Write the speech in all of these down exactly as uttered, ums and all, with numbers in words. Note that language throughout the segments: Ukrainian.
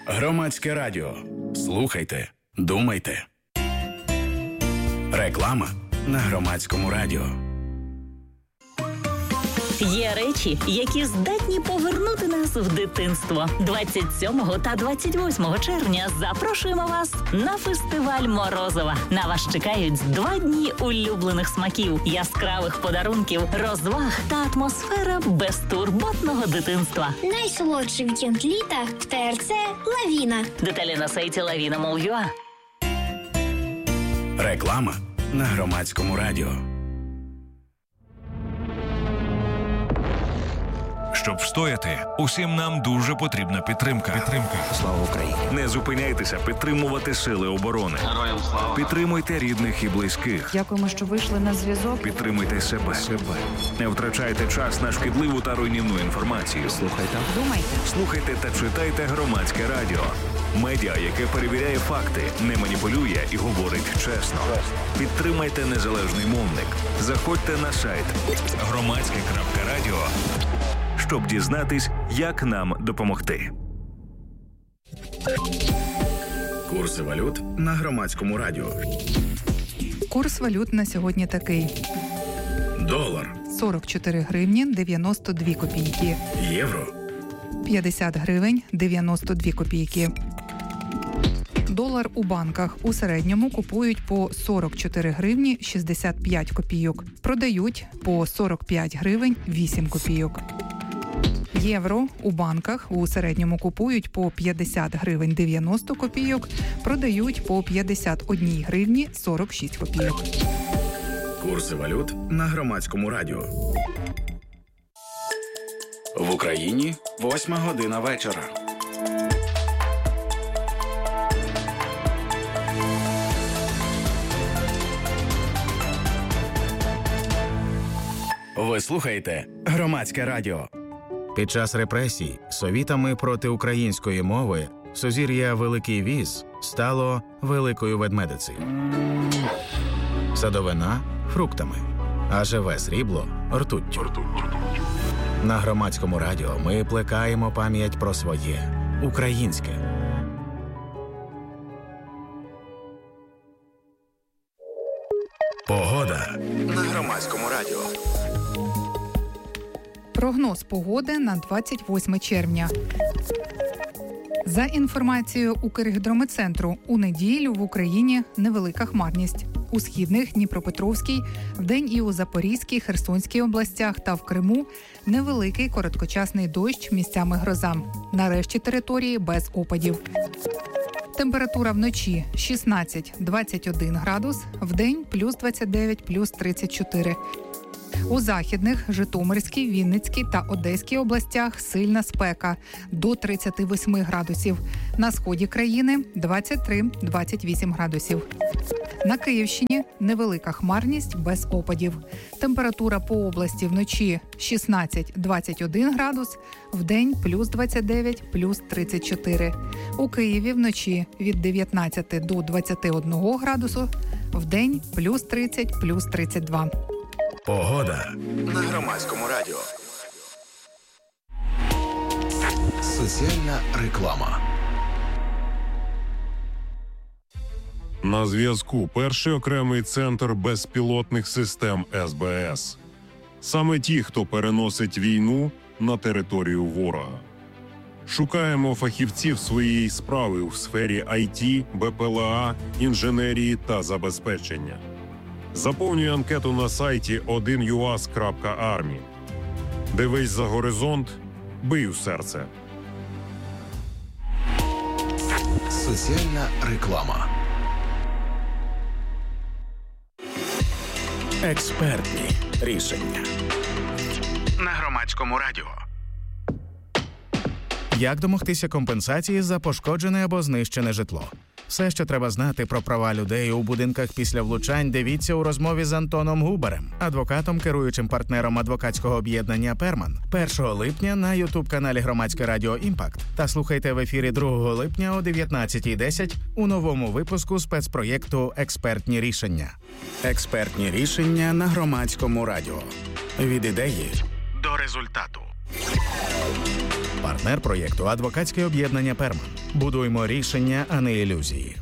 Громадське радіо. Слухайте, думайте. Реклама на Громадському радіо. Є речі, які здатні повернути нас в дитинство. двадцять сьомого та двадцять восьмого червня запрошуємо вас на фестиваль Морозова. На вас чекають два дні улюблених смаків, яскравих подарунків, розваг та атмосфера безтурботного дитинства. Найсолодший вікенд літа в ТРЦ «Лавіна». Деталі на сайті лавіна крапка мол крапка ю а. Реклама на Громадському радіо. Щоб встояти, усім нам дуже потрібна підтримка. Підтримка. Слава Україні! Не зупиняйтеся підтримувати сили оборони. Героям слава! Підтримуйте рідних і близьких. Дякуємо, що вийшли на зв'язок. Підтримуйте себе. себе. Не втрачайте час на шкідливу та руйнівну інформацію. Слухайте. Думайте. Слухайте та читайте Громадське радіо. Медіа, яке перевіряє факти, не маніпулює і говорить чесно. Підтримайте незалежний мовник. Заходьте на сайт громадське крапка радіо, щоб дізнатись, як нам допомогти. Курси валют на Громадському радіо. Курс валют на сьогодні такий. Долар. сорок чотири гривні дев'яносто дві копійки. Євро. п'ятдесят гривень дев'яносто дві копійки. Долар у банках у середньому купують по сорок чотири гривні шістдесят п'ять копійок. Продають по сорок п'ять гривень вісім копійок. Євро у банках у середньому купують по п'ятдесят гривень дев'яносто копійок, продають по п'ятдесят одні гривні сорок шість копійок. Курси валют на Громадському радіо. В Україні восьма година вечора. Ви слухаєте Громадське радіо. Під час репресій совітами проти української мови сузір'я Великий Віз стало Великою Ведмедицею. Садовина – фруктами, а живе срібло – ртуттю. На Громадському радіо ми плекаємо пам'ять про своє – українське. Погода на Громадському радіо. Прогноз погоди на двадцять восьме червня. За інформацією Укргідрометцентру, у неділю в Україні невелика хмарність. У східних, Дніпропетровській, вдень і у Запорізькій, Херсонській областях та в Криму невеликий короткочасний дощ, місцями гроза. На решті території без опадів. Температура вночі шістнадцять - двадцять один градус, вдень плюс двадцять дев'ять - плюс тридцять чотири. У західних, Житомирській, Вінницькій та Одеській областях сильна спека – до тридцять вісім градусів. На сході країни – двадцять три - двадцять вісім градусів. На Київщині невелика хмарність без опадів. Температура по області вночі шістнадцять - двадцять один градус, вдень плюс двадцять дев'ять - плюс тридцять чотири. У Києві вночі від дев'ятнадцяти до двадцяти одного градусу, вдень плюс тридцять - плюс тридцять два. Погода на Громадському радіо. Соціальна реклама. На зв'язку перший окремий центр безпілотних систем ес бе ес. Саме ті, хто переносить війну на територію ворога. Шукаємо фахівців своєї справи у сфері ай ті, бе пе ел а, інженерії та забезпечення. Заповнюй анкету на сайті один ю ас крапка армі. Дивись за горизонт, бий у серце. Соціальна реклама. Експертні рішення на Громадському радіо. Як домогтися компенсації за пошкоджене або знищене житло? Все, що треба знати про права людей у будинках після влучань, дивіться у розмові з Антоном Губарем, адвокатом, керуючим партнером адвокатського об'єднання «Перман». першого липня на ютуб-каналі Громадське радіо «Імпакт». Та слухайте в ефірі другого липня о дев'ятнадцятій десять у новому випуску спецпроєкту «Експертні рішення». Експертні рішення на Громадському радіо. Від ідеї до результату. Партнер проєкту – адвокатське об'єднання «Перман». Будуймо рішення, а не ілюзії.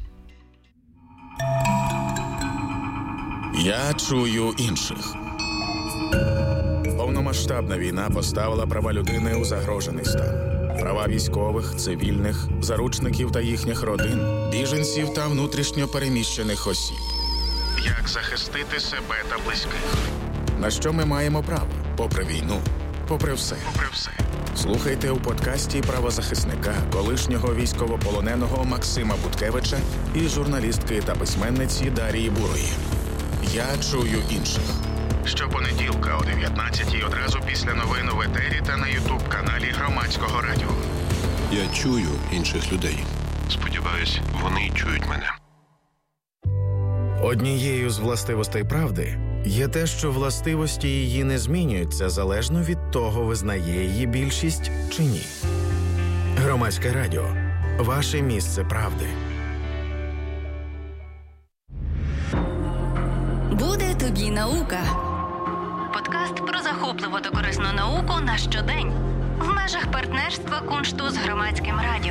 Я чую інших. Повномасштабна війна поставила права людини у загрожений стан. Права військових, цивільних, заручників та їхніх родин, біженців та внутрішньо переміщених осіб. Як захистити себе та близьких? На що ми маємо право? Попри війну, попри все. Попри все. Слухайте у подкасті правозахисника, колишнього військовополоненого Максима Буткевича і журналістки та письменниці Дарії Бурої. Я чую інших. Щопонеділка о дев'ятнадцятій одразу після новин у етері та на ютуб-каналі Громадського радіо. Я чую інших людей. Сподіваюсь, вони чують мене. Однією з властивостей правди є те, що властивості її не змінюються залежно від того, визнає її більшість чи ні. Громадське радіо. Ваше місце правди. Буде тобі наука. Подкаст про захопливу та корисну науку на щодень. В межах партнерства Куншту з Громадським радіо.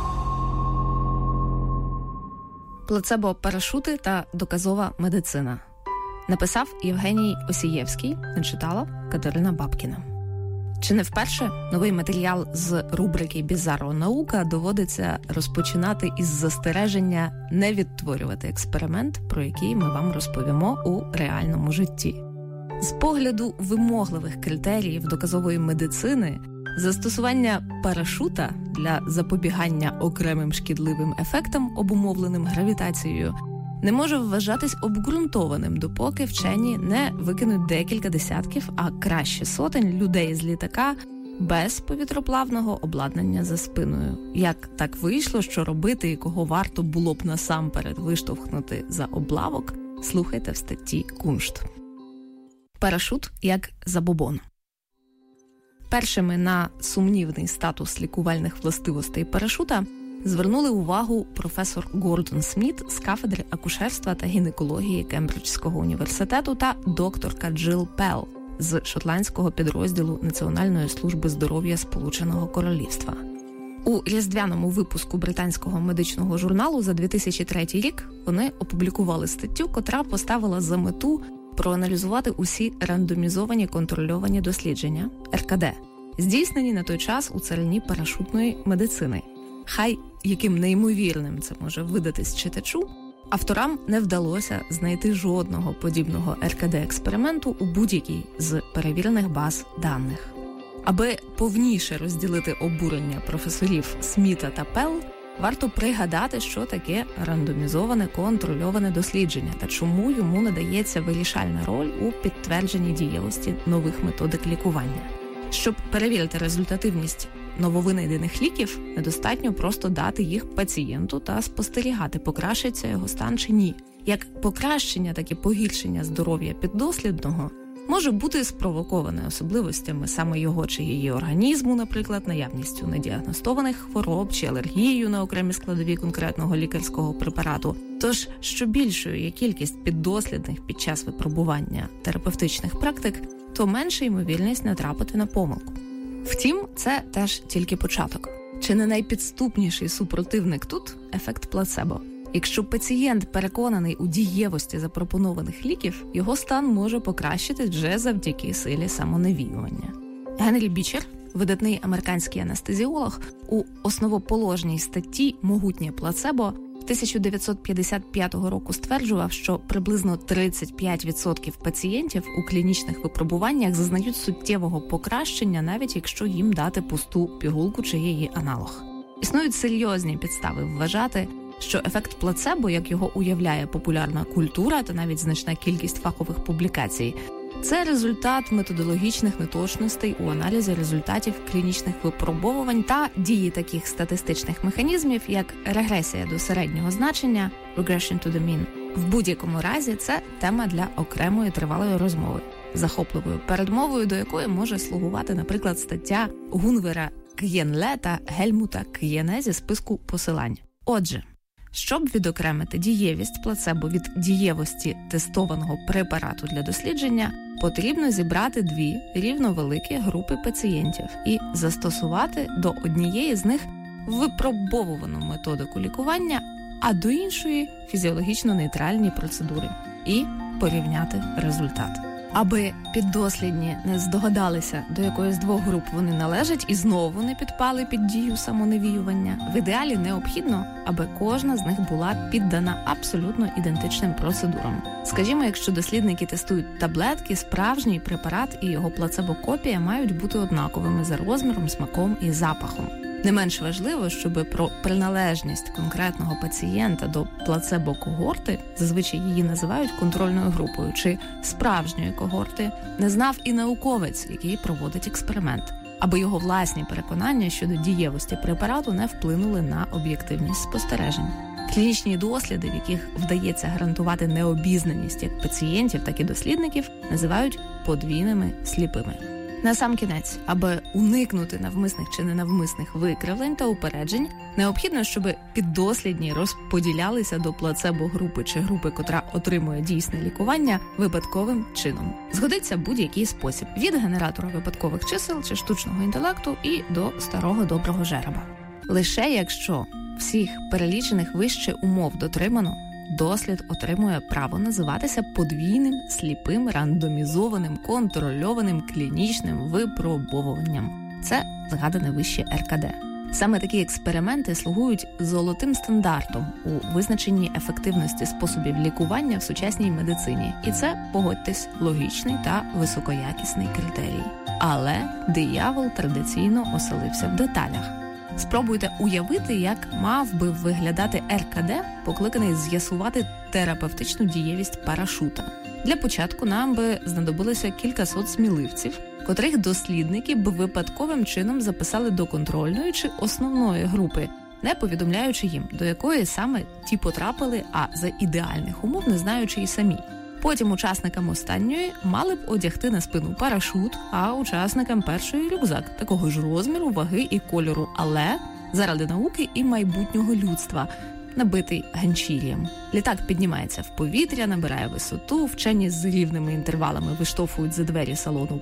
Плацебо-парашути та доказова медицина. Написав Євгеній Осієвський, начитала Катерина Бабкіна. Чи не вперше новий матеріал з рубрики «Бізарро наука» доводиться розпочинати із застереження не відтворювати експеримент, про який ми вам розповімо у реальному житті. З погляду вимогливих критеріїв доказової медицини, застосування парашута для запобігання окремим шкідливим ефектам, обумовленим гравітацією, не може вважатись обґрунтованим, допоки вчені не викинуть декілька десятків, а краще сотень людей з літака без повітроплавного обладнання за спиною. Як так вийшло, що робити і кого варто було б насамперед виштовхнути за облавок, слухайте в статті Куншт. Парашут як забобон. Першими на сумнівний статус лікувальних властивостей парашута звернули увагу професор Гордон Сміт з кафедри акушерства та гінекології Кембриджського університету та докторка Джил Пелл з шотландського підрозділу Національної служби здоров'я Сполученого Королівства. У різдвяному випуску британського медичного журналу за дві тисячі третій рік вони опублікували статтю, котра поставила за мету проаналізувати усі рандомізовані контрольовані дослідження ер ка де, здійснені на той час у царині парашутної медицини. Хай яким неймовірним це може видатись читачу, авторам не вдалося знайти жодного подібного ер ка де-експерименту у будь-якій з перевірених баз даних. Аби повніше розділити обурення професорів Сміта та Пелл, варто пригадати, що таке рандомізоване контрольоване дослідження та чому йому надається вирішальна роль у підтвердженні дієвості нових методик лікування. Щоб перевірити результативність нововинайдених ліків, недостатньо просто дати їх пацієнту та спостерігати, покращиться його стан чи ні. Як покращення, так і погіршення здоров'я піддослідного може бути спровоковане особливостями саме його чи її організму, наприклад, наявністю недіагностованих хвороб чи алергією на окремі складові конкретного лікарського препарату. Тож, що більшою є кількість піддослідних під час випробування терапевтичних практик, то менша ймовірність натрапити на помилку. Втім, це теж тільки початок. Чи не найпідступніший супротивник тут – ефект плацебо. Якщо пацієнт переконаний у дієвості запропонованих ліків, його стан може покращити вже завдяки силі самонавіювання. Генрі Бічер, видатний американський анестезіолог, у основоположній статті «Могутнє плацебо» тисяча дев'ятсот п'ятдесят п'ятого року стверджував, що приблизно тридцять п'ять відсотків пацієнтів у клінічних випробуваннях зазнають суттєвого покращення, навіть якщо їм дати пусту пігулку чи її аналог. Існують серйозні підстави вважати, що ефект плацебо, як його уявляє популярна культура та навіть значна кількість фахових публікацій, це результат методологічних неточностей у аналізі результатів клінічних випробовувань та дії таких статистичних механізмів, як регресія до середнього значення, regression to the mean. В будь-якому разі це тема для окремої тривалої розмови, захопливою передмовою до якої може слугувати, наприклад, стаття Гунвера К'єнле та Гельмута К'єне зі списку посилань. Отже, щоб відокремити дієвість плацебо від дієвості тестованого препарату для дослідження, потрібно зібрати дві рівновеликі групи пацієнтів і застосувати до однієї з них випробовувану методику лікування, а до іншої – фізіологічно-нейтральні процедури. І порівняти результат. Аби піддослідні не здогадалися, до якої з двох груп вони належать і знову не підпали під дію самонавіювання, в ідеалі необхідно, аби кожна з них була піддана абсолютно ідентичним процедурам. Скажімо, якщо дослідники тестують таблетки, справжній препарат і його плацебо-копія мають бути однаковими за розміром, смаком і запахом. Не менш важливо, щоб про приналежність конкретного пацієнта до плацебо-когорти, зазвичай її називають контрольною групою, чи справжньої когорти, не знав і науковець, який проводить експеримент, аби його власні переконання щодо дієвості препарату не вплинули на об'єктивність спостережень. Клінічні досліди, в яких вдається гарантувати необізнаність як пацієнтів, так і дослідників, називають подвійними сліпими. Насамкінець, аби уникнути навмисних чи ненавмисних викривлень та упереджень, необхідно, щоб піддослідні розподілялися до плацебо-групи чи групи, котра отримує дійсне лікування, випадковим чином. Згодиться будь-який спосіб – від генератора випадкових чисел чи штучного інтелекту і до старого доброго жереба. Лише якщо всіх перелічених вище умов дотримано, дослід отримує право називатися подвійним, сліпим, рандомізованим, контрольованим клінічним випробовуванням. Це згадане вище ер ка де. Саме такі експерименти слугують золотим стандартом у визначенні ефективності способів лікування в сучасній медицині. І це, погодьтесь, логічний та високоякісний критерій. Але диявол традиційно оселився в деталях. Спробуйте уявити, як мав би виглядати ер ка де, покликаний з'ясувати терапевтичну дієвість парашута. Для початку нам би знадобилося кількасот сміливців, котрих дослідники б випадковим чином записали до контрольної чи основної групи, не повідомляючи їм, до якої саме ті потрапили, а за ідеальних умов не знаючи і самі. Потім учасникам останньої мали б одягти на спину парашут, а учасникам першої рюкзак такого ж розміру, ваги і кольору, але заради науки і майбутнього людства, набитий ганчір'ям. Літак піднімається в повітря, набирає висоту, вчені з рівними інтервалами виштовхують за двері салону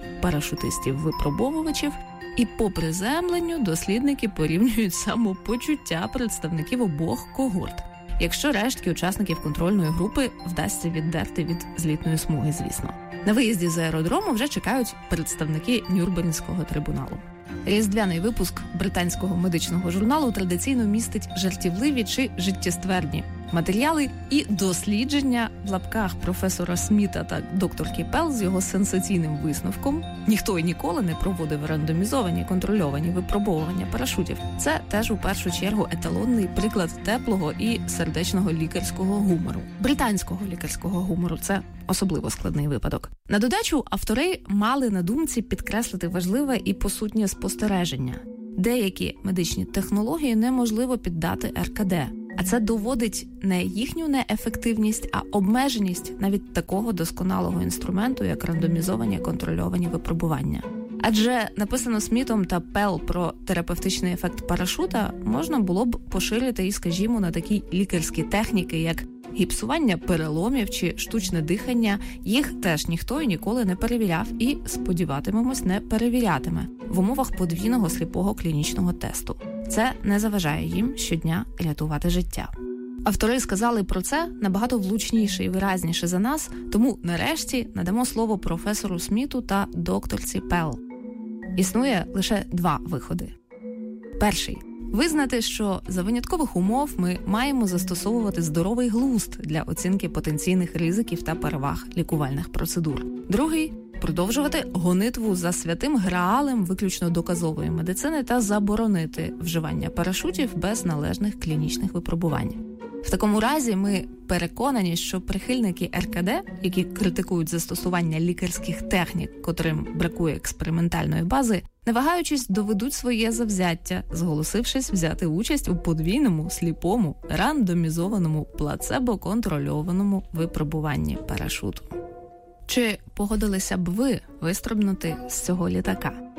парашутистів-випробовувачів, і по приземленню дослідники порівнюють самопочуття представників обох когорт. Якщо рештки учасників контрольної групи вдасться віддерти від злітної смуги, звісно. На виїзді з аеродрому вже чекають представники Нюрнберзького трибуналу. Різдвяний випуск британського медичного журналу традиційно містить жартівливі чи життєствердні матеріали і дослідження в лапках професора Сміта та докторки Пел з його сенсаційним висновком. Ніхто і ніколи не проводив рандомізовані, контрольовані випробовування парашутів. Це теж у першу чергу еталонний приклад теплого і сердечного лікарського гумору. Британського лікарського гумору – це особливо складний випадок. На додачу автори мали на думці підкреслити важливе і посутнє спостереження. Деякі медичні технології неможливо піддати ер ка де. А це доводить не їхню неефективність, а обмеженість навіть такого досконалого інструменту, як рандомізовані контрольовані випробування. Адже написано Смітом та Пел про терапевтичний ефект парашута можна було б поширити і, скажімо, на такі лікарські техніки, як гіпсування переломів чи штучне дихання. Їх теж ніхто і ніколи не перевіряв і, сподіватимемось, не перевірятиме в умовах подвійного сліпого клінічного тесту. Це не заважає їм щодня рятувати життя. Автори сказали про це набагато влучніше і виразніше за нас, тому нарешті надамо слово професору Сміту та докторці Пел. Існує лише два виходи. Перший – визнати, що за виняткових умов ми маємо застосовувати здоровий глузд для оцінки потенційних ризиків та переваг лікувальних процедур. Другий – продовжувати гонитву за святим граалем виключно доказової медицини та заборонити вживання парашутів без належних клінічних випробувань. В такому разі ми переконані, що прихильники ер ка де, які критикують застосування лікарських технік, котрим бракує експериментальної бази, не вагаючись доведуть своє завзяття, зголосившись взяти участь у подвійному, сліпому, рандомізованому, плацебо-контрольованому випробуванні парашуту. Чи погодилися б ви вистрибнути з цього літака?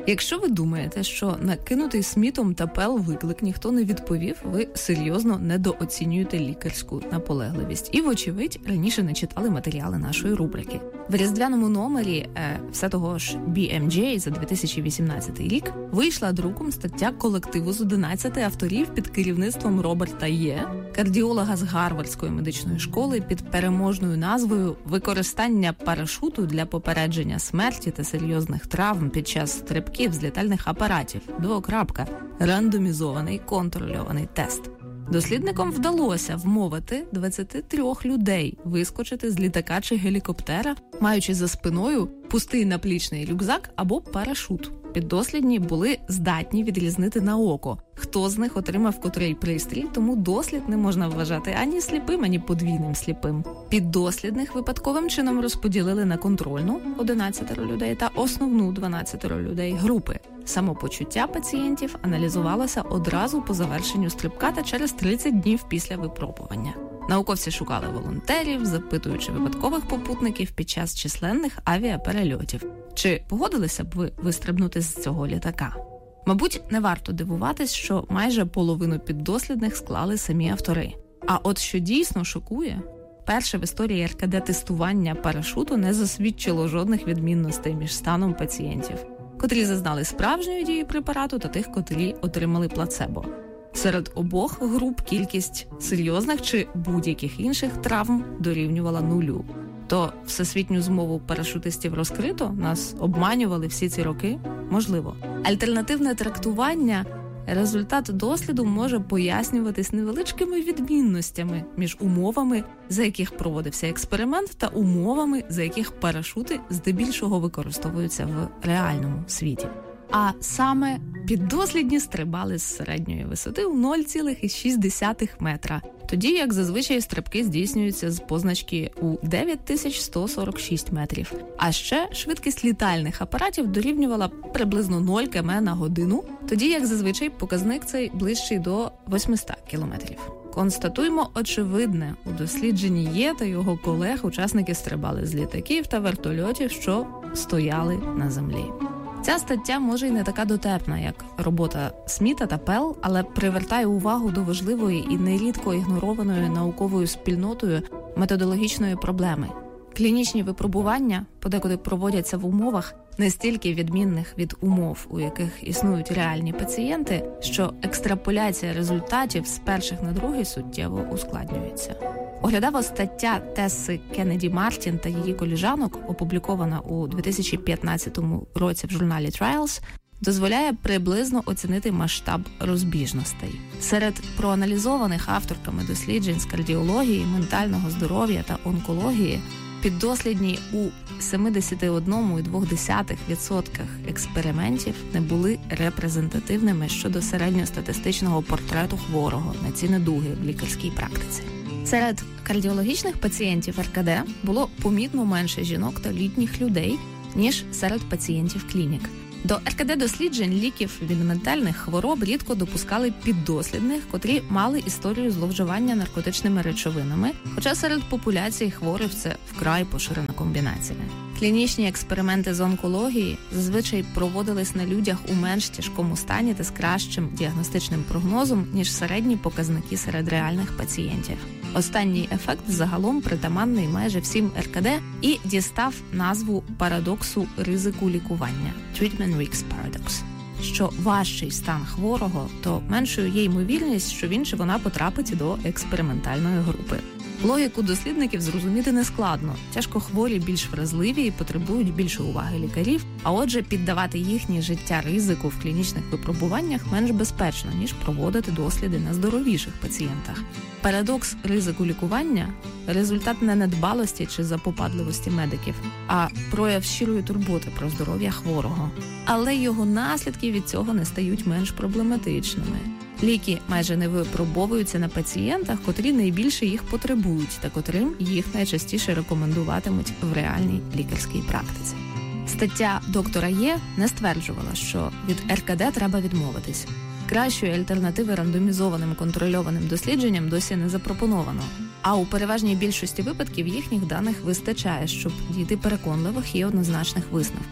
Якщо ви думаєте, що на кинутий Смітом та Пел виклик ніхто не відповів, ви серйозно недооцінюєте лікарську наполегливість. І, вочевидь, раніше не читали матеріали нашої рубрики. В різдвяному номері е, все того ж бі ем джей за дві тисячі вісімнадцятий рік вийшла друком стаття колективу з одинадцяти авторів під керівництвом Роберта Є, кардіолога з Гарвардської медичної школи, під переможною назвою «Використання парашуту для попередження смерті та серйозних травм під час стрибків з літальних апаратів. Двокрапка. Рандомізований контрольований тест». Дослідникам вдалося вмовити двадцять три людей вискочити з літака чи гелікоптера, маючи за спиною пустий наплічний рюкзак або парашут. Піддослідні були здатні відрізнити на око, хто з них отримав котрий пристрій, тому дослід не можна вважати ані сліпим, ані подвійним сліпим. Піддослідних випадковим чином розподілили на контрольну – одинадцять людей та основну – дванадцять людей групи. Самопочуття пацієнтів аналізувалося одразу по завершенню стрибка та через тридцять днів після випробування. Науковці шукали волонтерів, запитуючи випадкових попутників під час численних авіаперельотів. Чи погодилися б ви вистрибнути з цього літака? Мабуть, не варто дивуватись, що майже половину піддослідних склали самі автори. А от що дійсно шокує, перше в історії ер ка де-тестування парашуту не засвідчило жодних відмінностей між станом пацієнтів, котрі зазнали справжньої дії препарату, та тих, котрі отримали плацебо. Серед обох груп кількість серйозних чи будь-яких інших травм дорівнювала нулю. То всесвітню змову парашутистів розкрито? Нас обманювали всі ці роки? Можливо. Альтернативне трактування – результат досліду може пояснюватись невеличкими відмінностями між умовами, за яких проводився експеримент, та умовами, за яких парашути здебільшого використовуються в реальному світі. А саме піддослідні стрибали з середньої висоти у нуль цілих шість десятих метра, тоді як зазвичай стрибки здійснюються з позначки у дев'ять тисяч сто сорок шість метрів. А ще швидкість літальних апаратів дорівнювала приблизно нуль кілометрів на годину, тоді як зазвичай показник цей ближчий до восьмисот кілометрів. Констатуємо очевидне, у дослідженні Є та його колег учасники стрибали з літаків та вертольотів, що стояли на землі. Ця стаття може й не така дотепна, як робота Сміта та Пел, але привертає увагу до важливої і нерідко ігнорованої науковою спільнотою методологічної проблеми. Клінічні випробування подекуди проводяться в умовах не стільки відмінних від умов, у яких існують реальні пацієнти, що екстраполяція результатів з перших на другий суттєво ускладнюється. Оглядова стаття Тесси Кеннеді Мартін та її коліжанок, опублікована у дві тисячі п'ятнадцятому році в журналі Trials, дозволяє приблизно оцінити масштаб розбіжностей. Серед проаналізованих авторками досліджень з кардіології, ментального здоров'я та онкології піддослідні у сімдесят один цілих два десятих відсотка експериментів не були репрезентативними щодо середньостатистичного портрету хворого на ці недуги в лікарській практиці. Серед кардіологічних пацієнтів ер ка де було помітно менше жінок та літніх людей, ніж серед пацієнтів клінік. До ер ка де-досліджень ліків від ментальних хвороб рідко допускали піддослідних, котрі мали історію зловживання наркотичними речовинами, хоча серед популяції хворих це вкрай поширена комбінація. Клінічні експерименти з онкології зазвичай проводились на людях у менш тяжкому стані та з кращим діагностичним прогнозом, ніж середні показники серед реальних пацієнтів. Останній ефект загалом притаманний майже всім ер ка де і дістав назву парадоксу ризику лікування – Treatment Risk Paradox. Що важчий стан хворого, то меншою є ймовірність, що він чи вона потрапить до експериментальної групи. Логіку дослідників зрозуміти нескладно. Тяжкохворі більш вразливі і потребують більше уваги лікарів, а отже, піддавати їхнє життя ризику в клінічних випробуваннях менш безпечно, ніж проводити досліди на здоровіших пацієнтах. Парадокс ризику лікування – результат не недбалості чи запопадливості медиків, а прояв щирої турботи про здоров'я хворого. Але його наслідки від цього не стають менш проблематичними. Ліки майже не випробовуються на пацієнтах, котрі найбільше їх потребують та котрим їх найчастіше рекомендуватимуть в реальній лікарській практиці. Стаття доктора Є не стверджувала, що від ер ка де треба відмовитись. Кращої альтернативи рандомізованим контрольованим дослідженням досі не запропоновано. А у переважній більшості випадків їхніх даних вистачає, щоб дійти переконливих і однозначних висновків.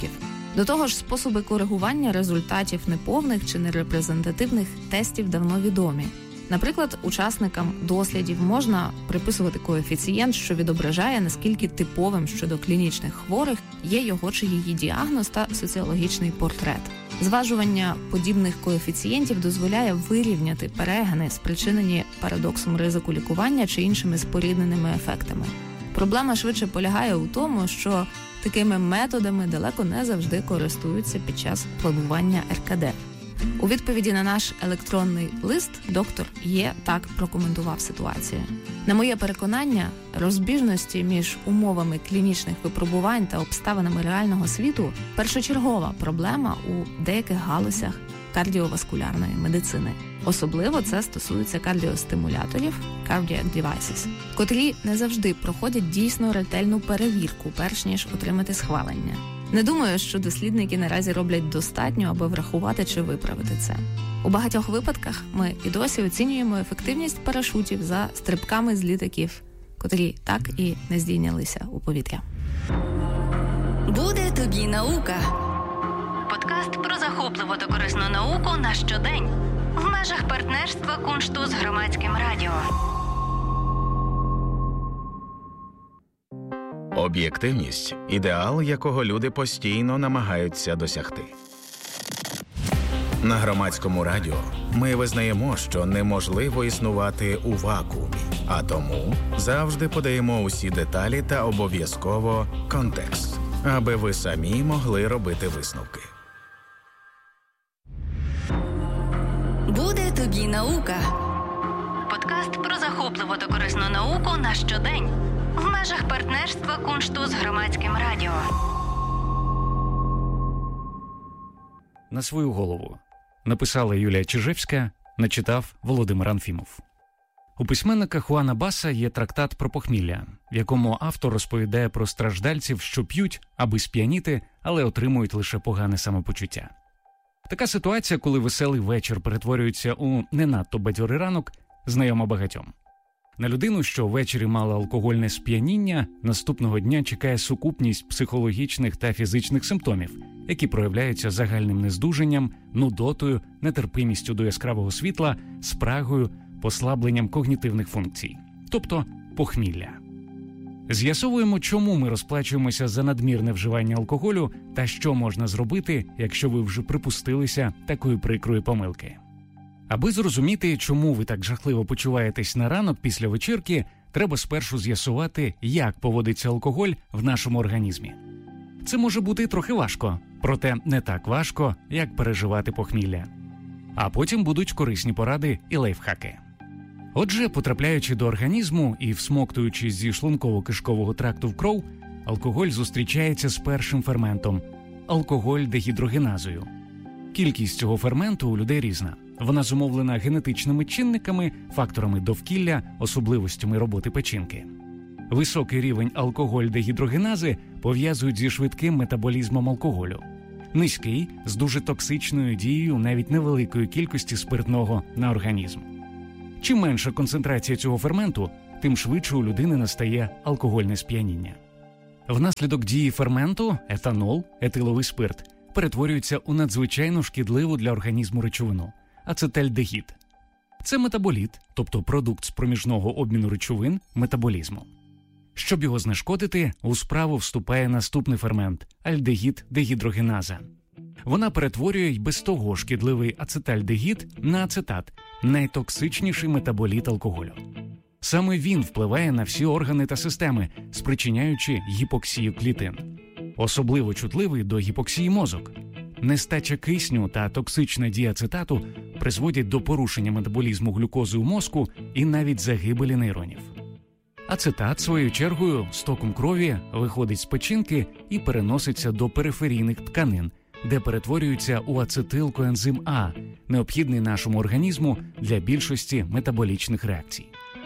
До того ж, способи коригування результатів неповних чи нерепрезентативних тестів давно відомі. Наприклад, учасникам дослідів можна приписувати коефіцієнт, що відображає, наскільки типовим щодо клінічних хворих є його чи її діагноз та соціологічний портрет. Зважування подібних коефіцієнтів дозволяє вирівняти перегини, спричинені парадоксом ризику лікування чи іншими спорідненими ефектами. Проблема швидше полягає у тому, що такими методами далеко не завжди користуються під час планування ер ка де. У відповіді на наш електронний лист доктор Є так прокоментував ситуацію. На моє переконання, розбіжності між умовами клінічних випробувань та обставинами реального світу – першочергова проблема у деяких галузях кардіоваскулярної медицини. Особливо це стосується кардіостимуляторів cardiac devices, котрі не завжди проходять дійсно ретельну перевірку, перш ніж отримати схвалення. Не думаю, що дослідники наразі роблять достатньо, аби врахувати чи виправити це. У багатьох випадках ми і досі оцінюємо ефективність парашутів за стрибками з літаків, котрі так і не здійнялися у повітря. Буде тобі наука. Подкаст про захопливу та корисну науку на щодень в межах партнерства Куншту з Громадським радіо. Об'єктивність – ідеал, якого люди постійно намагаються досягти. На Громадському радіо ми визнаємо, що неможливо існувати у вакуумі, а тому завжди подаємо усі деталі та обов'язково контекст, аби ви самі могли робити висновки. Буде тобі наука. Подкаст про захопливу та корисну науку на щодень в межах партнерства Куншту з Громадським радіо. На свою голову. Написала Юлія Чижевська, начитав Володимир Анфімов. У письменника Хуана Баса є трактат про похмілля, в якому автор розповідає про страждальців, що п'ють, аби сп'яніти, але отримують лише погане самопочуття. Така ситуація, коли веселий вечір перетворюється у не надто бадьорий ранок, знайома багатьом. На людину, що ввечері мала алкогольне сп'яніння, наступного дня чекає сукупність психологічних та фізичних симптомів, які проявляються загальним нездужанням, нудотою, нетерпимістю до яскравого світла, спрагою, послабленням когнітивних функцій, тобто похмілля. З'ясовуємо, чому ми розплачуємося за надмірне вживання алкоголю та що можна зробити, якщо ви вже припустилися такої прикрої помилки. Аби зрозуміти, чому ви так жахливо почуваєтесь на ранок після вечірки, треба спершу з'ясувати, як поводиться алкоголь в нашому організмі. Це може бути трохи важко, проте не так важко, як переживати похмілля. А потім будуть корисні поради і лайфхаки. Отже, потрапляючи до організму і всмоктуючи зі шлунково-кишкового тракту в кров, алкоголь зустрічається з першим ферментом – алкоголь-дегідрогеназою. Кількість цього ферменту у людей різна. Вона зумовлена генетичними чинниками, факторами довкілля, особливостями роботи печінки. Високий рівень алкоголь-дегідрогенази пов'язують зі швидким метаболізмом алкоголю. Низький – з дуже токсичною дією навіть невеликої кількості спиртного на організм. Чим менша концентрація цього ферменту, тим швидше у людини настає алкогольне сп'яніння. Внаслідок дії ферменту етанол, етиловий спирт, перетворюється у надзвичайно шкідливу для організму речовину – ацетальдегід. Це метаболіт, тобто продукт з проміжного обміну речовин метаболізму. Щоб його знешкодити, у справу вступає наступний фермент – альдегід-дегідрогеназа. Вона перетворює й без того шкідливий ацетальдегід на ацетат – найтоксичніший метаболіт алкоголю. Саме він впливає на всі органи та системи, спричиняючи гіпоксію клітин. Особливо чутливий до гіпоксії мозок. Нестача кисню та токсична дія ацетату призводять до порушення метаболізму глюкози у мозку і навіть загибелі нейронів. Ацетат, своєю чергою, стоком крові виходить з печінки і переноситься до периферійних тканин, де перетворюється у ацетилкоензим А, необхідний нашому організму для більшості метаболічних реакцій.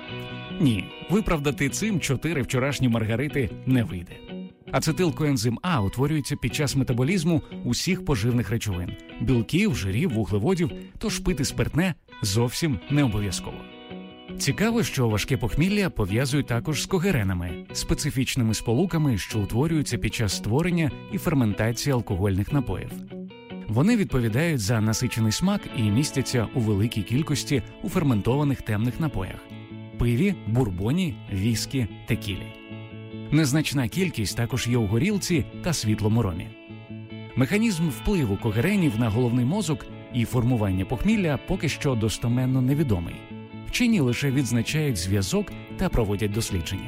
Ні, виправдати цим чотири вчорашні маргарити не вийде. Ацетилкоензим А утворюється під час метаболізму усіх поживних речовин – білків, жирів, вуглеводів, тож пити спиртне зовсім не обов'язково. Цікаво, що важке похмілля пов'язують також з когеренами – специфічними сполуками, що утворюються під час створення і ферментації алкогольних напоїв. Вони відповідають за насичений смак і містяться у великій кількості у ферментованих темних напоях – пиві, бурбоні, віскі, текілі. Незначна кількість також є у горілці та світлому ромі. Механізм впливу когеренів на головний мозок і формування похмілля поки що достеменно невідомий. Вчені лише відзначають зв'язок та проводять дослідження.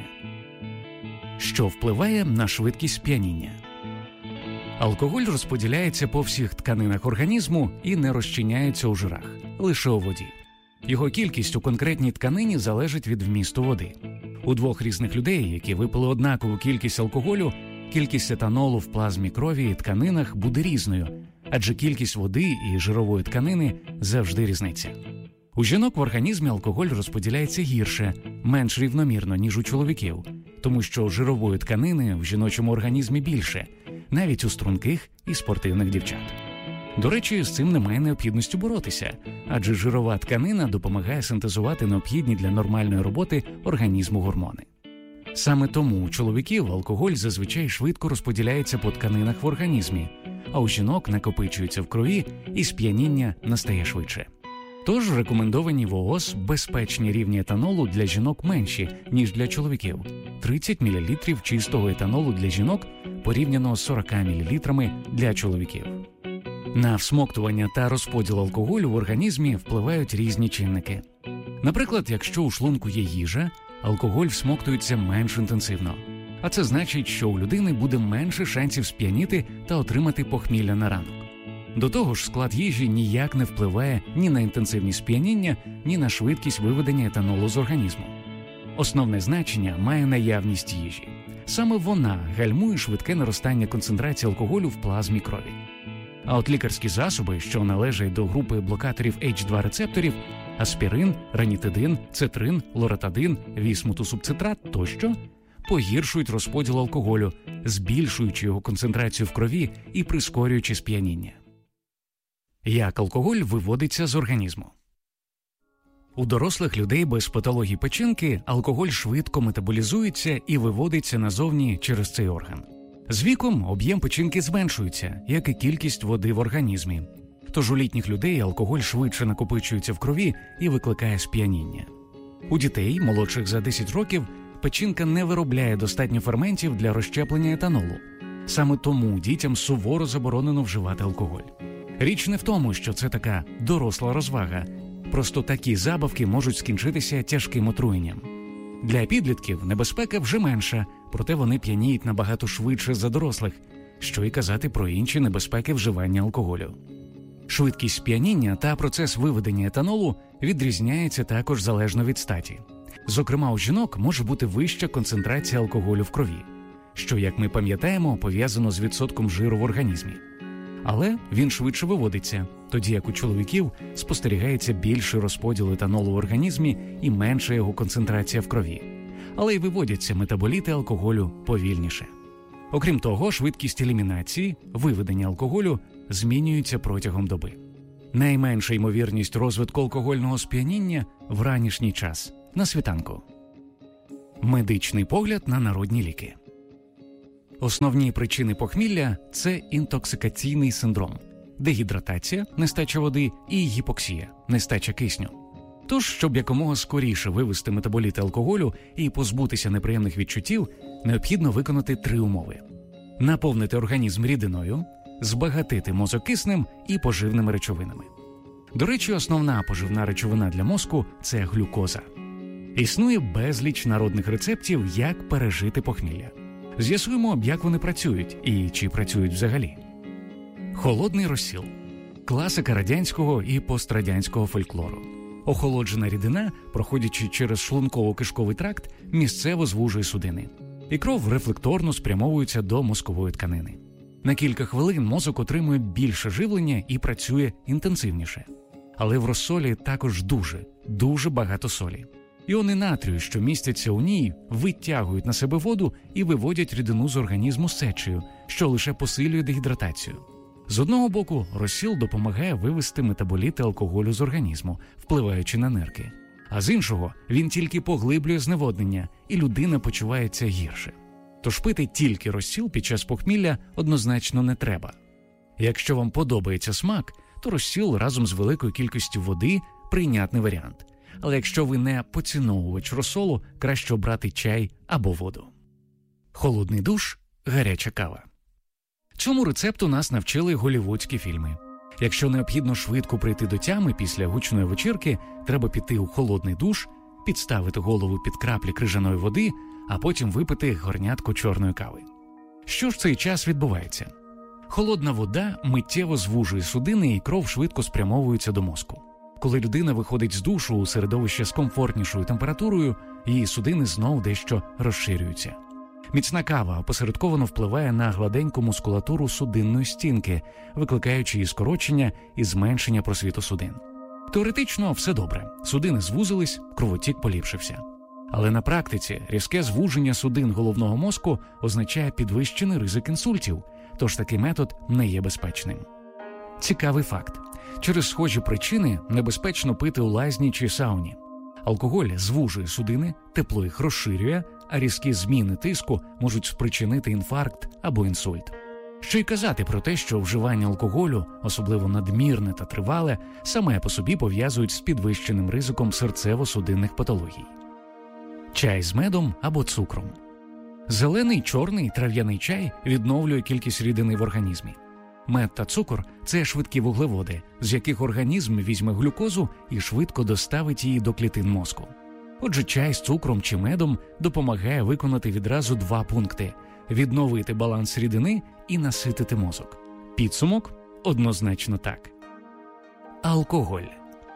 Що впливає на швидкість сп'яніння? Алкоголь розподіляється по всіх тканинах організму і не розчиняється у жирах, лише у воді. Його кількість у конкретній тканині залежить від вмісту води. У двох різних людей, які випили однакову кількість алкоголю, кількість етанолу в плазмі крові і тканинах буде різною, адже кількість води і жирової тканини завжди різниця. У жінок в організмі алкоголь розподіляється гірше, менш рівномірно, ніж у чоловіків, тому що жирової тканини в жіночому організмі більше, навіть у струнких і спортивних дівчат. До речі, з цим немає необхідності боротися, адже жирова тканина допомагає синтезувати необхідні для нормальної роботи організму гормони. Саме тому у чоловіків алкоголь зазвичай швидко розподіляється по тканинах в організмі, а у жінок накопичується в крові і сп'яніння настає швидше. Тож рекомендовані в ООС безпечні рівні етанолу для жінок менші, ніж для чоловіків – тридцять мілілітрів чистого етанолу для жінок порівняно з сорок мілілітрами для чоловіків. На всмоктування та розподіл алкоголю в організмі впливають різні чинники. Наприклад, якщо у шлунку є їжа, алкоголь всмоктується менш інтенсивно. А це значить, що у людини буде менше шансів сп'яніти та отримати похмілля на ранок. До того ж, склад їжі ніяк не впливає ні на інтенсивність сп'яніння, ні на швидкість виведення етанолу з організму. Основне значення має наявність їжі. Саме вона гальмує швидке наростання концентрації алкоголю в плазмі крові. А от лікарські засоби, що належать до групи блокаторів ейч два рецепторів – аспірин, ранітидин, цитрин, лоратадин, вісмутусубцитрат тощо – погіршують розподіл алкоголю, збільшуючи його концентрацію в крові і прискорюючи сп'яніння. Як алкоголь виводиться з організму? У дорослих людей без патологій печінки алкоголь швидко метаболізується і виводиться назовні через цей орган. З віком об'єм печінки зменшується, як і кількість води в організмі. Тож у літніх людей алкоголь швидше накопичується в крові і викликає сп'яніння. У дітей, молодших за десять років, печінка не виробляє достатньо ферментів для розщеплення етанолу. Саме тому дітям суворо заборонено вживати алкоголь. Річ не в тому, що це така доросла розвага. Просто такі забавки можуть скінчитися тяжким отруєнням. Для підлітків небезпека вже менша, проте вони п'яніють набагато швидше за дорослих, що й казати про інші небезпеки вживання алкоголю. Швидкість сп'яніння та процес виведення етанолу відрізняється також залежно від статі. Зокрема, у жінок може бути вища концентрація алкоголю в крові, що, як ми пам'ятаємо, пов'язано з відсотком жиру в організмі. Але він швидше виводиться, тоді як у чоловіків спостерігається більший розподіл етанолу в організмі і менша його концентрація в крові. Але й виводяться метаболіти алкоголю повільніше. Окрім того, швидкість елімінації, виведення алкоголю змінюється протягом доби. Найменша ймовірність розвитку алкогольного сп'яніння в ранішній час, на світанку. Медичний погляд на народні ліки. Основні причини похмілля – це інтоксикаційний синдром, дегідратація, нестача води і гіпоксія, нестача кисню. Тож, щоб якомога скоріше вивести метаболіти алкоголю і позбутися неприємних відчуттів, необхідно виконати три умови. Наповнити організм рідиною, збагатити мозок киснем і поживними речовинами. До речі, основна поживна речовина для мозку – це глюкоза. Існує безліч народних рецептів, як пережити похмілля. З'ясуємо, як вони працюють і чи працюють взагалі. Холодний розсіл – класика радянського і пострадянського фольклору. Охолоджена рідина, проходячи через шлунково-кишковий тракт, місцево звужує судини. І кров рефлекторно спрямовується до мозкової тканини. На кілька хвилин мозок отримує більше живлення і працює інтенсивніше. Але в розсолі також дуже, дуже багато солі. Іони натрію, що містяться у ній, витягують на себе воду і виводять рідину з організму сечею, що лише посилює дегідратацію. З одного боку, розсіл допомагає вивести метаболіти алкоголю з організму, впливаючи на нирки. А з іншого, він тільки поглиблює зневоднення, і людина почувається гірше. Тож пити тільки розсіл під час похмілля однозначно не треба. Якщо вам подобається смак, то розсіл разом з великою кількістю води – прийнятний варіант. Але якщо ви не поціновувач розсолу, краще обрати чай або воду. Холодний душ – гаряча кава. Цьому рецепту нас навчили голлівудські фільми. Якщо необхідно швидко прийти до тями після гучної вечірки, треба піти у холодний душ, підставити голову під краплі крижаної води, а потім випити горнятку чорної кави. Що ж в цей час відбувається? Холодна вода миттєво звужує судини, і кров швидко спрямовується до мозку. Коли людина виходить з душу у середовище з комфортнішою температурою, її судини знов дещо розширюються. Міцна кава опосередковано впливає на гладеньку мускулатуру судинної стінки, викликаючи її скорочення і зменшення просвіту судин. Теоретично все добре, судини звузились, кровотік поліпшився. Але на практиці різке звуження судин головного мозку означає підвищений ризик інсультів, тож такий метод не є безпечним. Цікавий факт. Через схожі причини небезпечно пити у лазні чи сауні. Алкоголь звужує судини, тепло їх розширює, а різкі зміни тиску можуть спричинити інфаркт або інсульт. Що й казати про те, що вживання алкоголю, особливо надмірне та тривале, саме по собі пов'язують з підвищеним ризиком серцево-судинних патологій. Чай з медом або цукром. Зелений, чорний, трав'яний чай відновлює кількість рідини в організмі. Мед та цукор – це швидкі вуглеводи, з яких організм візьме глюкозу і швидко доставить її до клітин мозку. Отже, чай з цукром чи медом допомагає виконати відразу два пункти – відновити баланс рідини і наситити мозок. Підсумок – однозначно так. Алкоголь.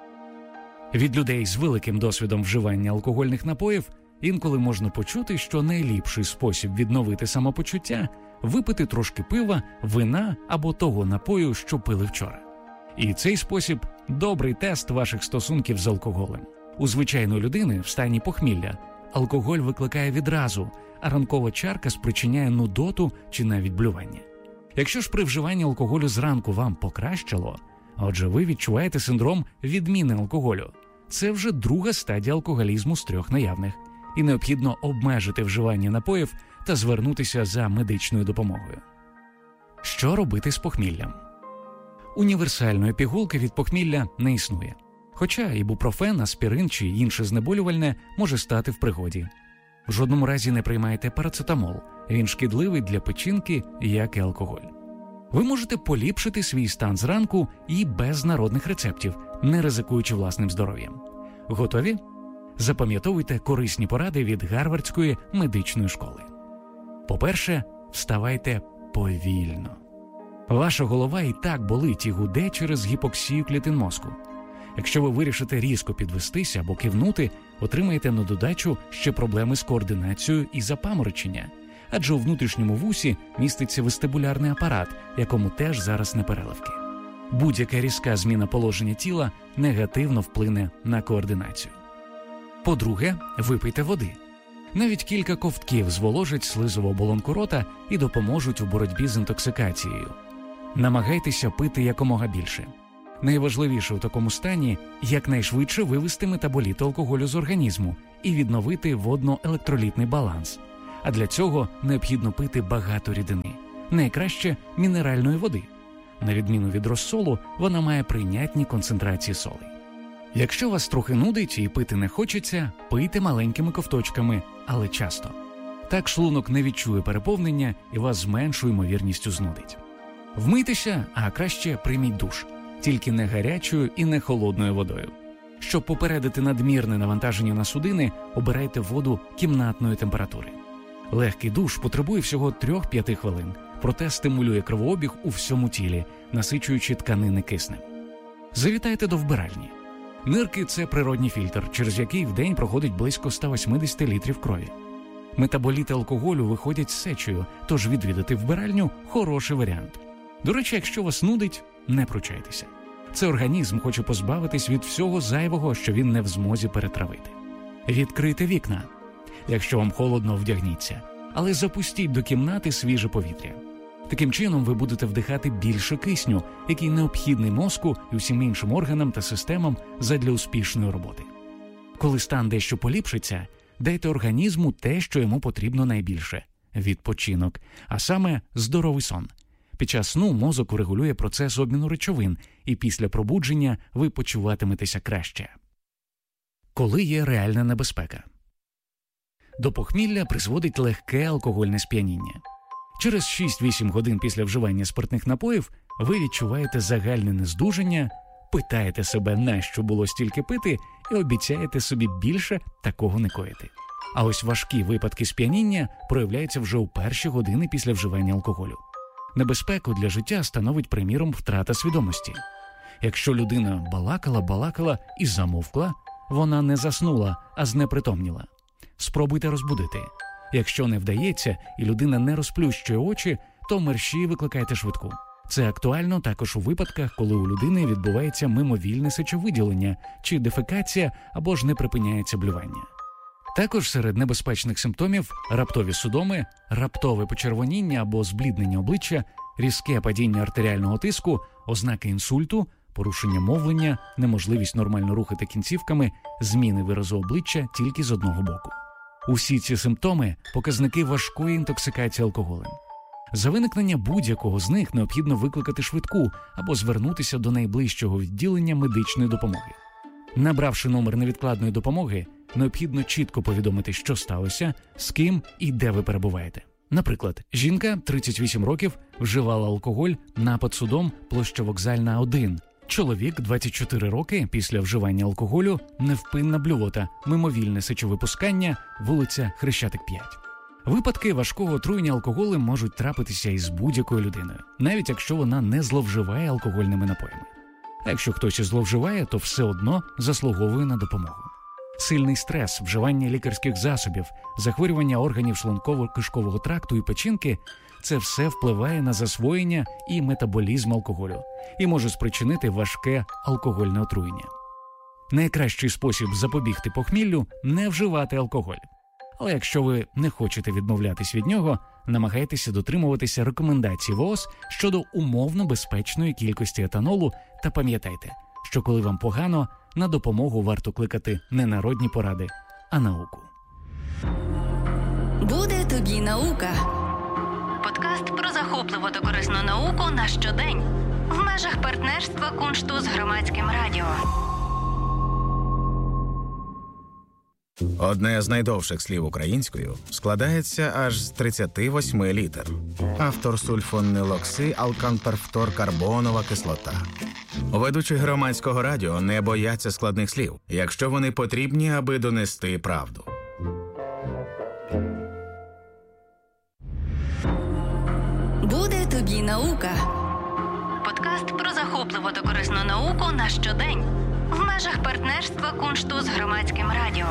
Від людей з великим досвідом вживання алкогольних напоїв інколи можна почути, що найліпший спосіб відновити самопочуття – випити трошки пива, вина або того напою, що пили вчора. І цей спосіб – добрий тест ваших стосунків з алкоголем. У звичайної людини в стані похмілля алкоголь викликає відразу, а ранкова чарка спричиняє нудоту чи навіть блювання. Якщо ж при вживанні алкоголю зранку вам покращило, отже ви відчуваєте синдром відміни алкоголю, це вже друга стадія алкоголізму з трьох наявних, і необхідно обмежити вживання напоїв та звернутися за медичною допомогою. Що робити з похміллям? Універсальної пігулки від похмілля не існує. Хоча ібупрофен, аспірин чи інше знеболювальне може стати в пригоді. В жодному разі не приймайте парацетамол, він шкідливий для печінки, як і алкоголь. Ви можете поліпшити свій стан зранку і без народних рецептів, не ризикуючи власним здоров'ям. Готові? Запам'ятовуйте корисні поради від Гарвардської медичної школи. По-перше, вставайте повільно. Ваша голова і так болить і гуде через гіпоксію клітин мозку. Якщо ви вирішите різко підвестися або кивнути, отримаєте на додачу ще проблеми з координацією і запаморочення, адже у внутрішньому вусі міститься вестибулярний апарат, якому теж зараз не переливки. Будь-яка різка зміна положення тіла негативно вплине на координацію. По-друге, випийте води. Навіть кілька ковтків зволожать слизову оболонку рота і допоможуть у боротьбі з інтоксикацією. Намагайтеся пити якомога більше. Найважливіше у такому стані – якнайшвидше вивести метаболіти алкоголю з організму і відновити водно-електролітний баланс. А для цього необхідно пити багато рідини. Найкраще – мінеральної води. На відміну від розсолу, вона має прийнятні концентрації солей. Якщо вас трохи нудить і пити не хочеться, пийте маленькими ковточками, але часто. Так шлунок не відчує переповнення і вас з меншою ймовірністю знудить. Вмийтеся, а краще прийміть душ. Тільки не гарячою і не холодною водою. Щоб попередити надмірне навантаження на судини, обирайте воду кімнатної температури. Легкий душ потребує всього три-п'ять хвилин, проте стимулює кровообіг у всьому тілі, насичуючи тканини киснем. Завітайте до вбиральні. Нирки – це природній фільтр, через який в день проходить близько сто вісімдесят літрів крові. Метаболіти алкоголю виходять з сечею, тож відвідати вбиральню – хороший варіант. До речі, якщо вас нудить, не пручайтеся. Це організм хоче позбавитись від всього зайвого, що він не в змозі перетравити. Відкрийте вікна. Якщо вам холодно, вдягніться. Але запустіть до кімнати свіже повітря. Таким чином ви будете вдихати більше кисню, який необхідний мозку і усім іншим органам та системам задля успішної роботи. Коли стан дещо поліпшиться, дайте організму те, що йому потрібно найбільше – відпочинок, а саме здоровий сон. Під час сну мозок регулює процес обміну речовин, і після пробудження ви почуватиметеся краще. Коли є реальна небезпека? До похмілля призводить легке алкогольне сп'яніння. Через шість-вісім годин після вживання спиртних напоїв ви відчуваєте загальне нездужання, питаєте себе, нащо було стільки пити, і обіцяєте собі більше такого не коїти. А ось важкі випадки сп'яніння проявляються вже у перші години після вживання алкоголю. Небезпеку для життя становить, приміром, втрата свідомості. Якщо людина балакала-балакала і замовкла, вона не заснула, а знепритомніла. Спробуйте розбудити. Якщо не вдається і людина не розплющує очі, то мерщій викликайте швидку. Це актуально також у випадках, коли у людини відбувається мимовільне сечовиділення, чи дефекація, або ж не припиняється блювання. Також серед небезпечних симптомів раптові судоми, раптове почервоніння або збліднення обличчя, різке падіння артеріального тиску, ознаки інсульту, порушення мовлення, неможливість нормально рухати кінцівками, зміни виразу обличчя тільки з одного боку. Усі ці симптоми – показники важкої інтоксикації алкоголем. За виникнення будь-якого з них необхідно викликати швидку або звернутися до найближчого відділення медичної допомоги. Набравши номер невідкладної допомоги, необхідно чітко повідомити, що сталося, з ким і де ви перебуваєте. Наприклад, жінка, тридцять вісім років, вживала алкоголь, напад судом, площа Вокзальна, один. Чоловік, двадцять чотири роки, після вживання алкоголю, невпинна блювота, мимовільне сечовипускання, вулиця Хрещатик, п'ять. Випадки важкого отруєння алкоголем можуть трапитися із будь-якою людиною, навіть якщо вона не зловживає алкогольними напоями. А якщо хтось і зловживає, то все одно заслуговує на допомогу. Сильний стрес, вживання лікарських засобів, захворювання органів шлунково-кишкового тракту і печінки – це все впливає на засвоєння і метаболізм алкоголю і може спричинити важке алкогольне отруєння. Найкращий спосіб запобігти похміллю – не вживати алкоголь. Але якщо ви не хочете відмовлятись від нього, намагайтеся дотримуватися рекомендацій ВООЗ щодо умовно безпечної кількості етанолу та пам'ятайте, що коли вам погано, на допомогу варто кликати не народні поради, а науку. Буде тобі наука. Подкаст про захопливу та корисну науку на щодень. В межах партнерства Куншту з Громадським радіо. Одне з найдовших слів українською складається аж з тридцяти восьми літер. Автор сульфонилокси алканперфторкарбонова кислота. Ведучі Громадського радіо не бояться складних слів, якщо вони потрібні, аби донести правду. Буде тобі наука. Подкаст про захопливу та корисну науку на щодень. В межах партнерства Куншту з Громадським радіо.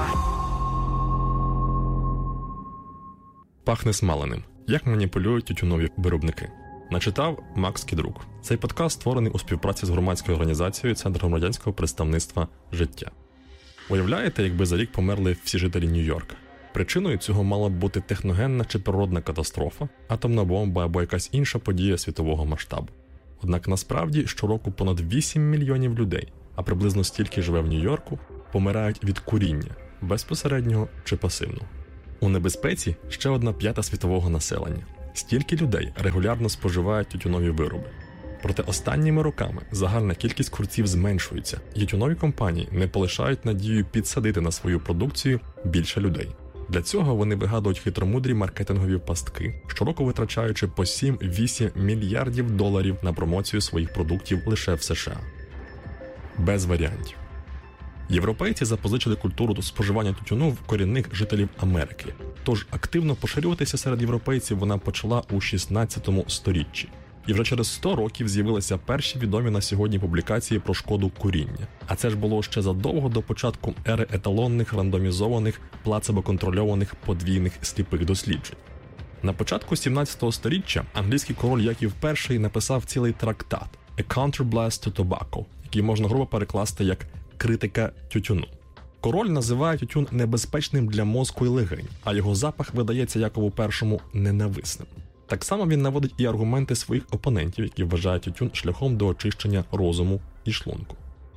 Пахне смаленим. Як маніпулюють тютюнові виробники. Начитав Макс Кідрук. Цей подкаст створений у співпраці з громадською організацією Центр громадянського представництва «Життя». Уявляєте, якби за рік померли всі жителі Нью-Йорка? Причиною цього мала б бути техногенна чи природна катастрофа, атомна бомба або якась інша подія світового масштабу. Однак насправді щороку понад вісім мільйонів людей, а приблизно стільки живе в Нью-Йорку, помирають від куріння, безпосереднього чи пасивного. У небезпеці ще одна п'ята світового населення. Стільки людей регулярно споживають тютюнові вироби. Проте останніми роками загальна кількість курців зменшується, і тютюнові компанії не полишають надію підсадити на свою продукцію більше людей. Для цього вони вигадують хитромудрі маркетингові пастки, щороку витрачаючи по сім-вісім мільярдів доларів на промоцію своїх продуктів лише в США. Без варіантів. Європейці запозичили культуру споживання тютюну в корінних жителів Америки. Тож активно поширюватися серед європейців вона почала у шістнадцятому сторіччі. І вже через сто років з'явилися перші відомі на сьогодні публікації про шкоду куріння. А це ж було ще задовго до початку ери еталонних, рандомізованих, плацебо-контрольованих подвійних сліпих досліджень. На початку сімнадцятого сторіччя англійський король Яків І написав цілий трактат «A Counterblast to Tobacco», який можна грубо перекласти як «критика тютюну». Король називає тютюн небезпечним для мозку і легень, а його запах видається Якову І ненависним. Так само він наводить і аргументи своїх опонентів, які вважають тютюн шляхом до очищення розуму і шлунку.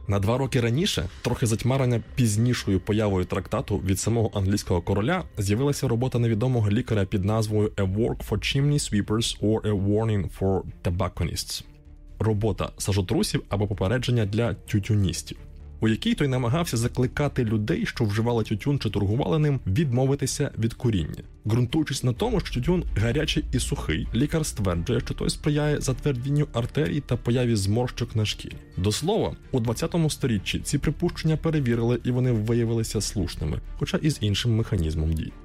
На два роки раніше, трохи затьмарення пізнішою появою трактату від самого англійського короля, з'явилася робота невідомого лікаря під назвою «A Work for Chimney Sweepers or A Warning for Tobacconists» – робота сажотрусів або попередження для тютюністів, у якій той намагався закликати людей, що вживали тютюн чи торгували ним, відмовитися від куріння. Ґрунтуючись на тому, що тютюн гарячий і сухий, лікар стверджує, що той сприяє затвердінню артерій та появі зморщок на шкірі. До слова, у двадцятому сторіччі ці припущення перевірили і вони виявилися слушними, хоча і з іншим механізмом дій.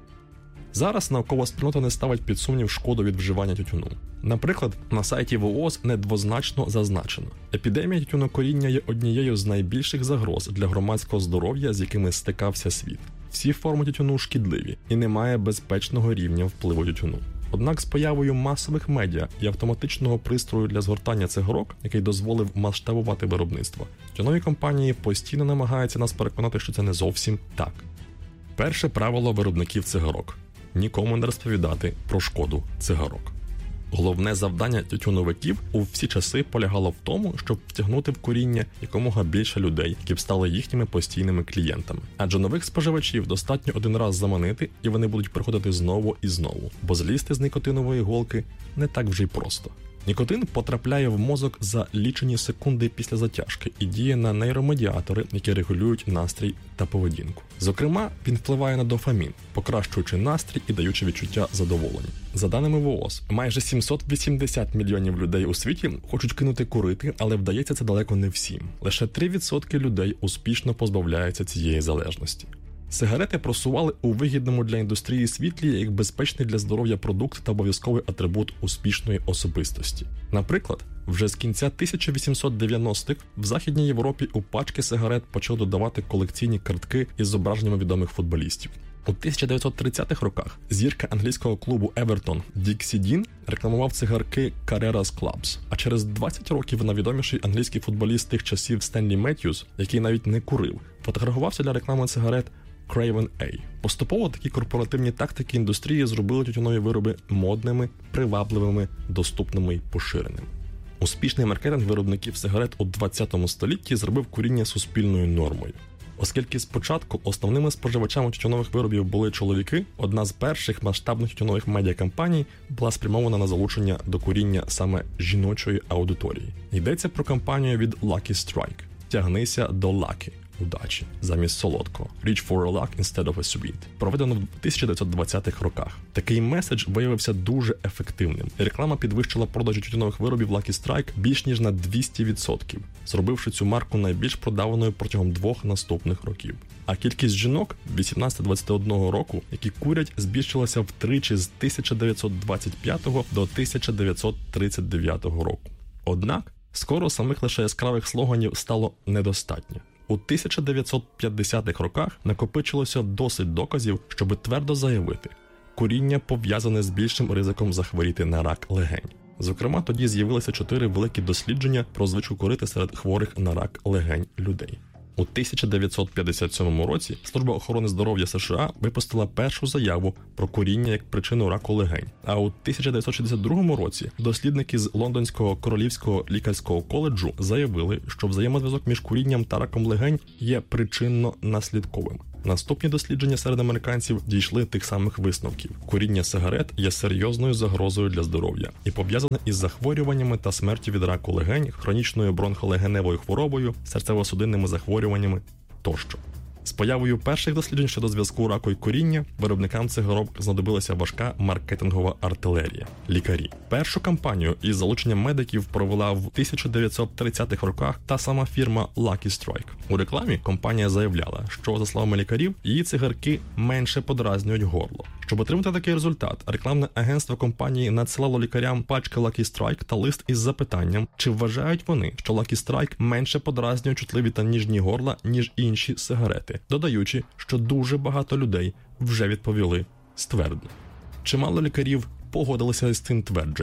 Зараз наукова спільнота не ставить під сумнів шкоду від вживання тютюну. Наприклад, на сайті ВООЗ недвозначно зазначено: епідемія тютюнокуріння є однією з найбільших загроз для громадського здоров'я, з якими стикався світ. Всі форми тютюну шкідливі і немає безпечного рівня впливу тютюну. Однак з появою масових медіа і автоматичного пристрою для згортання цигарок, який дозволив масштабувати виробництво, тютюнові компанії постійно намагаються нас переконати, що це не зовсім так. Перше правило виробників цигарок – нікому не розповідати про шкоду цигарок. Головне завдання тютюновиків у всі часи полягало в тому, щоб втягнути в куріння якомога більше людей, які б стали їхніми постійними клієнтами. Адже нових споживачів достатньо один раз заманити, і вони будуть приходити знову і знову, бо злізти з никотинової голки не так вже й просто. Нікотин потрапляє в мозок за лічені секунди після затяжки і діє на нейромедіатори, які регулюють настрій та поведінку. Зокрема, він впливає на дофамін, покращуючи настрій і даючи відчуття задоволення. За даними ВООЗ, майже сімсот вісімдесят мільйонів людей у світі хочуть кинути курити, але вдається це далеко не всім. Лише три відсотки людей успішно позбавляються цієї залежності. Сигарети просували у вигідному для індустрії світлі як безпечний для здоров'я продукт та обов'язковий атрибут успішної особистості. Наприклад, вже з кінця тисяча вісімсот дев'яностих в Західній Європі у пачки сигарет почали додавати колекційні картки із зображеннями відомих футболістів. У тисяча дев'ятсот тридцятих роках зірка англійського клубу Евертон Діксі Дін рекламував цигарки Carrera's Clubs, а через двадцять років найвідоміший англійський футболіст тих часів Стенлі Меттьюс, який навіть не курив, фотографувався для реклами цигарет Craven A. Поступово такі корпоративні тактики індустрії зробили тютюнові вироби модними, привабливими, доступними й поширеними. Успішний маркетинг виробників сигарет у двадцятому столітті зробив куріння суспільною нормою. Оскільки спочатку основними споживачами тютюнових виробів були чоловіки, одна з перших масштабних тютюнових медіакампаній була спрямована на залучення до куріння саме жіночої аудиторії. Йдеться про кампанію від Lucky Strike «Тягнися до Lucky» удачі замість солодкого «Reach for a luck instead of a sweet», проведено в тисяча дев'ятсот двадцятих роках. Такий меседж виявився дуже ефективним. Реклама підвищила продажі тютюнових виробів Lucky Strike більш ніж на двісті відсотків, зробивши цю марку найбільш продаваною протягом двох наступних років. А кількість жінок вісімнадцяти-двадцяти одного року, які курять, збільшилася втричі з тисяча дев'ятсот двадцять п'ятого до тисяча дев'ятсот тридцять дев'ятого року. Однак, скоро самих лише яскравих слоганів стало недостатньо. У тисяча дев'ятсот п'ятдесятих роках накопичилося досить доказів, щоби твердо заявити, куріння пов'язане з більшим ризиком захворіти на рак легень. Зокрема, тоді з'явилися чотири великі дослідження про звичку курити серед хворих на рак легень людей. У тисяча дев'ятсот п'ятдесят сьомому році Служба охорони здоров'я США випустила першу заяву про куріння як причину раку легень. А у тисяча дев'ятсот шістдесят другому році дослідники з Лондонського Королівського лікарського коледжу заявили, що взаємозв'язок між курінням та раком легень є причинно-наслідковим. Наступні дослідження серед американців дійшли тих самих висновків. Куріння сигарет є серйозною загрозою для здоров'я і пов'язане із захворюваннями та смертю від раку легень, хронічною бронхолегеневою хворобою, серцево-судинними захворюваннями тощо. З появою перших досліджень щодо зв'язку раку і куріння виробникам цигарок знадобилася важка маркетингова артилерія – лікарі. Першу кампанію із залученням медиків провела в тисяча дев'ятсот тридцятих роках та сама фірма Lucky Strike. У рекламі компанія заявляла, що, за словами лікарів, її цигарки менше подразнюють горло. Щоб отримати такий результат, рекламне агентство компанії надсилало лікарям пачки Lucky Strike та лист із запитанням, чи вважають вони, що Lucky Strike менше подразнює чутливі та ніжні горла, ніж інші сигарети, додаючи, що дуже багато людей вже відповіли ствердно. Чимало лікарів погодилися з цим твердженням.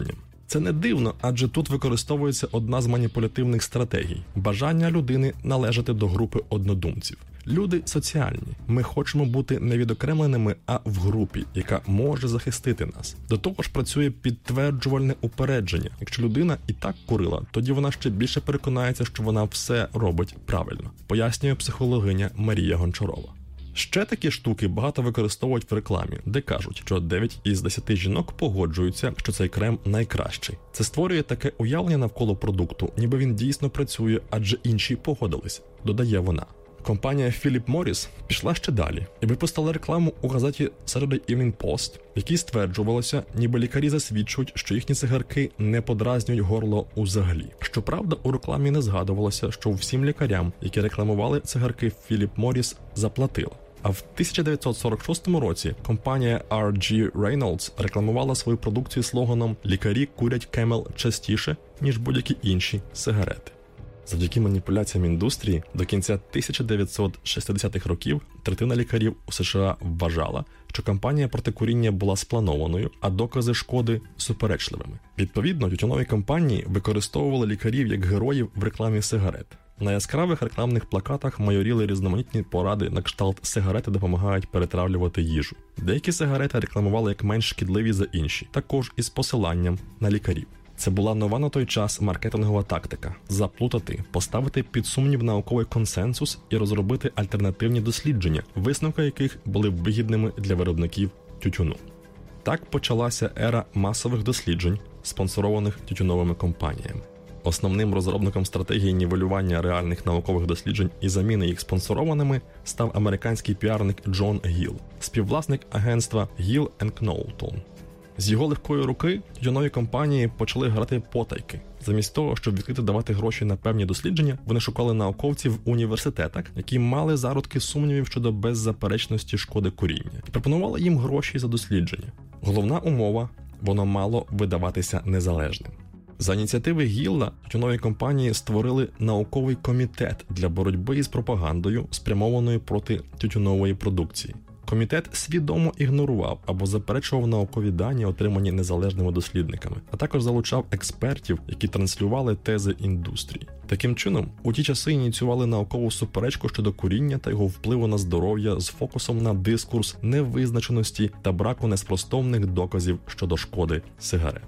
Це не дивно, адже тут використовується одна з маніпулятивних стратегій – бажання людини належати до групи однодумців. Люди соціальні. Ми хочемо бути не відокремленими, а в групі, яка може захистити нас. До того ж працює підтверджувальне упередження. Якщо людина і так курила, тоді вона ще більше переконається, що вона все робить правильно, пояснює психологиня Марія Гончарова. Ще такі штуки багато використовують в рекламі, де кажуть, що дев'ять із десяти жінок погоджуються, що цей крем найкращий. Це створює таке уявлення навколо продукту, ніби він дійсно працює, адже інші погодились, додає вона. Компанія Philip Morris пішла ще далі і випустила рекламу у газеті Saturday Evening Post, в якій стверджувалося, ніби лікарі засвідчують, що їхні цигарки не подразнюють горло взагалі. Щоправда, у рекламі не згадувалося, що всім лікарям, які рекламували цигарки Philip Morris, заплатила. А в тисяча дев'ятсот сорок шостому році компанія ар джі Reynolds рекламувала свою продукцію слоганом «Лікарі курять Camel частіше, ніж будь-які інші сигарети». Завдяки маніпуляціям індустрії до кінця тисяча дев'ятсот шістдесятих років третина лікарів у США вважала, що кампанія проти куріння була спланованою, а докази шкоди – суперечливими. Відповідно, тютюнові компанії використовували лікарів як героїв в рекламі сигарет. На яскравих рекламних плакатах майоріли різноманітні поради на кшталт «сигарети допомагають перетравлювати їжу». Деякі сигарети рекламували як менш шкідливі за інші, також із посиланням на лікарів. Це була нова на той час маркетингова тактика – заплутати, поставити під сумнів науковий консенсус і розробити альтернативні дослідження, висновки яких були вигідними для виробників тютюну. Так почалася ера масових досліджень, спонсорованих тютюновими компаніями. Основним розробником стратегії нівелювання реальних наукових досліджень і заміни їх спонсорованими став американський піарник Джон Гіл, співвласник агентства Гіл енд Кноутон. З його легкої руки тютюнові компанії почали грати потайки. Замість того, щоб відкрито давати гроші на певні дослідження, вони шукали науковців в університетах, які мали зародки сумнівів щодо беззаперечності шкоди куріння, і пропонували їм гроші за дослідження. Головна умова – воно мало видаватися незалежним. За ініціативи Гілла тютюнові компанії створили науковий комітет для боротьби із пропагандою, спрямованою проти тютюнової продукції. Комітет свідомо ігнорував або заперечував наукові дані, отримані незалежними дослідниками, а також залучав експертів, які транслювали тези індустрії. Таким чином, у ті часи ініціювали наукову суперечку щодо куріння та його впливу на здоров'я з фокусом на дискурс невизначеності та браку неспростовних доказів щодо шкоди сигарет.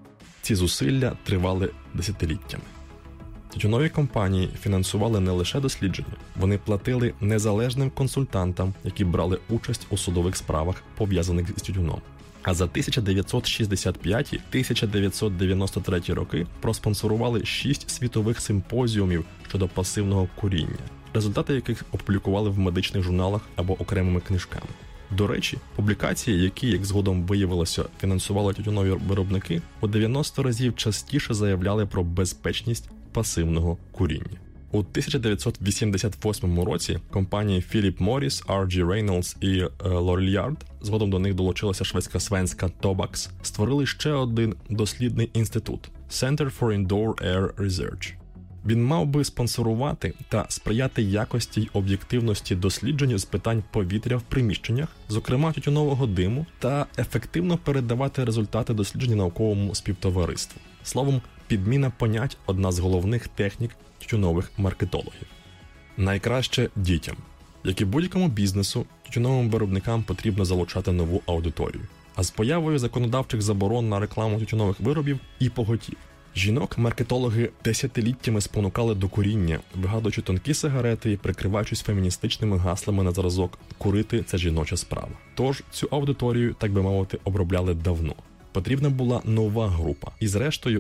Ці зусилля тривали десятиліттями. Тютюнові компанії фінансували не лише дослідження, вони платили незалежним консультантам, які брали участь у судових справах, пов'язаних з тютюном. А за тисяча дев'ятсот шістдесят п'ятий - тисяча дев'ятсот дев'яносто третій роки проспонсорували шість світових симпозіумів щодо пасивного куріння, результати яких опублікували в медичних журналах або окремими книжками. До речі, публікації, які, як згодом виявилося, фінансували тютюнові виробники, у дев'яносто разів частіше заявляли про безпечність пасивного куріння. У тисяча дев'ятсот вісімдесят восьмому році компанії Philip Morris, ар джі Reynolds і Lorillard, згодом до них долучилася шведська Svenska Tobaks, створили ще один дослідний інститут – Center for Indoor Air Research. Він мав би спонсорувати та сприяти якості й об'єктивності досліджень з питань повітря в приміщеннях, зокрема тютюнового диму, та ефективно передавати результати досліджень науковому співтовариству. Словом, підміна понять – одна з головних технік тютюнових маркетологів. Найкраще дітям. Як і будь-якому бізнесу, тютюновим виробникам потрібно залучати нову аудиторію. А з появою законодавчих заборон на рекламу тютюнових виробів і поготів. Жінок маркетологи десятиліттями спонукали до куріння, вигадуючи тонкі сигарети і прикриваючись феміністичними гаслами на зразок «Курити – це жіноча справа». Тож цю аудиторію, так би мовити, обробляли давно. Потрібна була нова група. І зрештою,